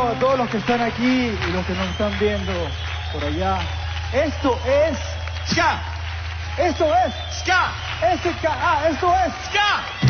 a todos los que están aquí y los que nos están viendo por allá. Esto es Ska. Esto es Ska. SKA. Esto es Ska.